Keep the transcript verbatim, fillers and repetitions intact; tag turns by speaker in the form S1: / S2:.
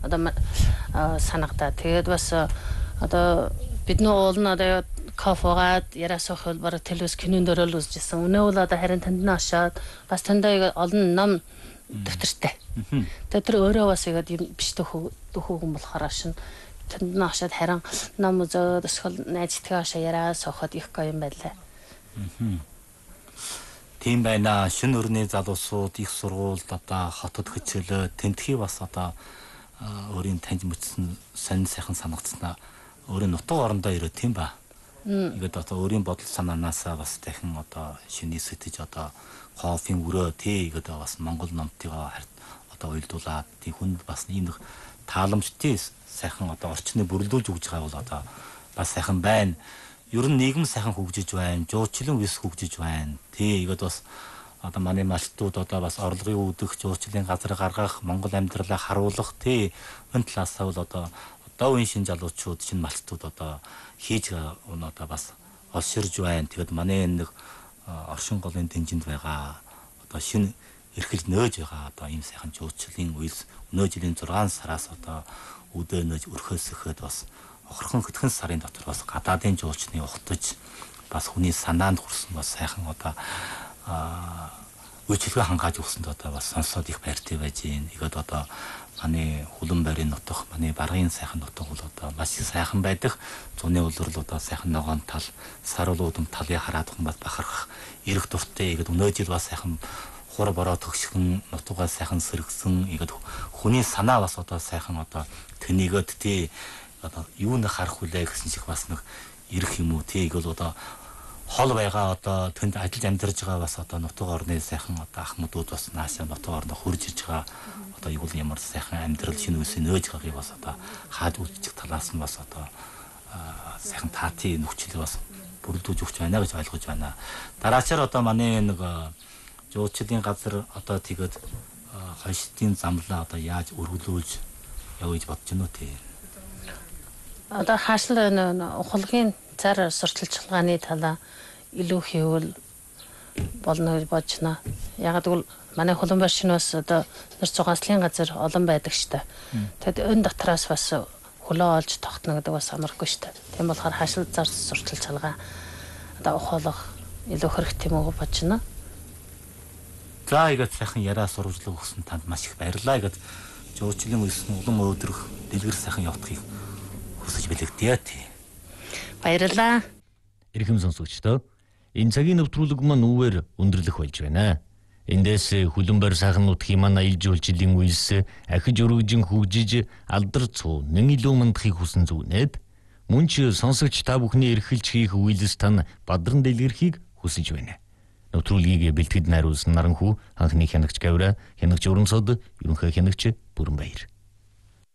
S1: одоо санагдаа. Тэгээд бас одоо бидний уул нь одоо кофегаад яриасах хөл бараг телевиз кинон дөрөөл үзчихсэн. Өнөө бол одоо харин танд нь очоод бас тандаа олон ном дэвтэртэй. Тэгээд тэр өөрөө бас игээд юм биш дөхөө дөхөөгөн болохоор шин танд нь очоод харин ном үзээд эсвэл найзтайгаа ашаа яриа сохоод их гоё юм байлаа.
S2: Тийм байна. Шин өрний залуусууд их сургуульд одоо хотод хичээлээ тентхий бас одоо өөрийн таньж мэдсэн сонин сайхан санагдсанаа өөрийн нутаг орондоо ирээ тийм ба. Ингээд одоо өөрийн бодол санаанаасаа бас дахин одоо шиний сэтэж одоо кофеийн өрөө тий гэдэг бас Монгол номтойгоо харт одоо уйлдуулаад тий хүнд бас ийм нэг тааламжтай сайхан одоо орчныг бүрэлдүүлж өгж байгаа бол одоо бас сайхан байна. Ер нь нийгэм сайхан хөгжиж байна. Жуучлан вис хөгжиж байна. Тий ингээд бас одоо манай малчтууд одоо бас орлогын үүдэх жуучлалын газар гаргах Монгол амьдралаа харуулах тий энэ талаасаа бол одоо одоо үеийн шинэ залуучууд шинэ малчтууд одоо хийж өнө одоо бас олширж байна. Тэгээд манай нэг оршин голын дэнжинд байгаа одоо шинэ эрхэлж нөөж байгаа одоо ийм сайхан жуучлалын үйлс өнөө жилийн зургаан сараас одоо үдээ нөөж өрхөөсөхөд бас охорхон хөтгөн сарын дотор бас гадаадын жуулчны ухтаж бас хүний санаанд хүрсэн бас сайхан одоо үйлчлэгээ хангааж өгсөнд одоо бас сонсоод их баяртай байж гин. Ихэд одоо манай хулан байрын нутах, манай баргын сайхан нутах бол одоо маш их сайхан байдаг. Зуны улирал одоо сайхан ногоон тал, саруул удам талыг хараад хүн бас бахархах эрэх дуртай. Ихэд өнөө жил бас сайхан хур бороо төгшгөн нутугаа сайхан сэргсэн. Ихэд хүний санаа бас одоо сайхан одоо тэнийгэд тий одоо юу нэг харах хүлээ гэсэн шиг бас нэг эрэх юм уу тий ихэд одоо хол байгаа одоо тэнд ажиллаж амьдарж байгаа бас одоо нутаг орны сайхан одоо ахмадууд бас наашаа нутаг орно хурж иж байгаа одоо юу л ямар сайхан амьдрал шинэ үсээ нөөж байгааг бас одоо хааж үзчих талаас нь бас одоо сайхан таатын нөхцөл бас бүрэлдүүлж өгч байна гэж ойлгож байна. Дараачаар одоо манай нэг жуучлалын газар одоо тэгээд хойштын замлаа одоо яаж өргөлүүлж явж бодож байна уу тий.
S1: Одоо хаашлаа ухалгын цаар сурталчилгааны талаа илүү хийвэл болно гэж бодож байна. Яг гэвэл манай Хуланбайр шинэ бас одоо нэр зугааслын газар олон байдаг штэ. Тэгэд энэ дотроос бас хөлөө олж тогтно гэдэг бас амархгүй штэ. Тийм болохоор хашил зар сурталчилгаа одоо ухуулах илүү хэрэгтэй юм уу бодож байна.
S2: За игээд сайхан яриа сурвалжлага өгсөн танд маш их баярлалаа. Игээд жуучлалын үйлсэн улам өөдрөх дэлгэр сайхан явуулахыг хүсэж бэлэгдэе тий.
S1: Баярлалаа.
S3: Эрхэм сонсогчдоо энэ цагийн нэвтрүүлэг маань үүгээр өндөрлөх болж байна. Эндээс Хуланбайр сайхан нутгийн маань аялал жуулчлалын үйлс ахиж өргөжин хөгжиж алдар цуунан илүү мандахыг хүсэн зүгнээд мөн ч сонсогч та бүхний эрхэлж хийх үйлс тань бадран дэлгэрхийг хүсэж байна. Нэвтрүүлгийг бэлтгэд найруулсан Наранхүү анхны хянагч Гавра, хянагч Урамсод, ерөнхий хянагч Бүрэнбаяр.